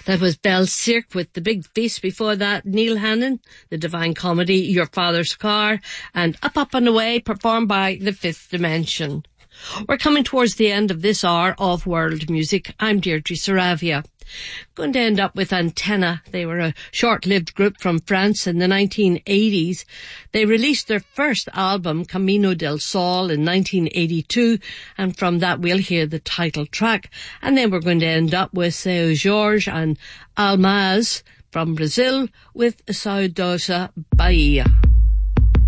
That was Bell Cirque with The Big Feast. Before that, Neil Hannon, The Divine Comedy, Your Father's Car, and Up, Up and Away, performed by The Fifth Dimension. We're coming towards the end of this hour of world music. I'm Deirdre Saravia. Going to end up with Antenna. They were a short-lived group from France in the 1980s. They released their first album, Camino del Sol, in 1982, and from that we'll hear the title track. And then we're going to end up with Seu Jorge and Almaz from Brazil with Saudosa Bahia.